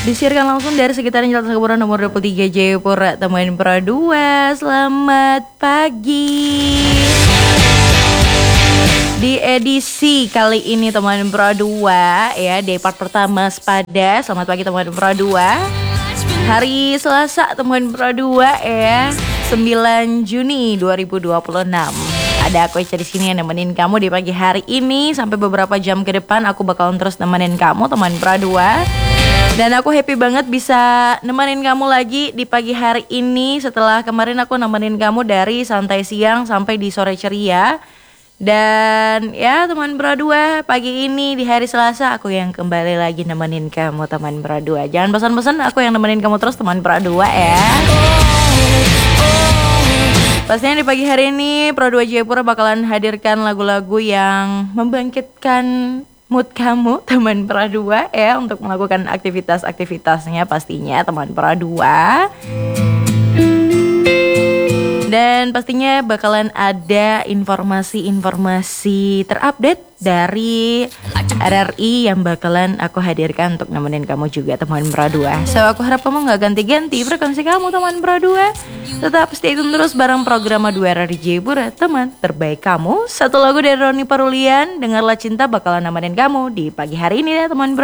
Disiarkan langsung dari sekitaran Jalan Saguberang nomor 23 Jayapura. Temuin Pro 2, selamat pagi. Di edisi kali ini temuin Pro 2 ya, di part pertama Sepada. Selamat pagi temuin Pro 2. Hari Selasa temuin Pro 2 ya, 9 Juni 2026. Ada aku Ica di sini yang nemenin kamu di pagi hari ini sampai beberapa jam ke depan. Aku bakalan terus nemenin kamu teman Pro 2. Dan aku happy banget bisa nemenin kamu lagi di pagi hari ini setelah kemarin aku nemenin kamu dari santai siang sampai di sore ceria. Dan ya teman Pro 2, pagi ini di hari Selasa aku yang kembali lagi nemenin kamu teman Pro 2. Jangan bosan-bosan, aku yang nemenin kamu terus teman Pro 2 ya. Pastinya di pagi hari ini Pro 2 Jayapura bakalan hadirkan lagu-lagu yang membangkitkan mood kamu teman Pro 2 ya, untuk melakukan aktivitas-aktivitasnya pastinya teman Pro 2. Dan pastinya bakalan ada informasi-informasi terupdate dari RRI yang bakalan aku hadirkan untuk nemenin kamu juga teman Pro 2. So aku harap kamu gak ganti-ganti frekuensi kamu teman Pro 2. Tetap stay tune terus bareng program 2 RRI Jayapura, teman terbaik kamu. Satu lagu dari Roni Parulian, Dengarlah Cinta bakalan nemenin kamu di pagi hari ini ya teman Pro.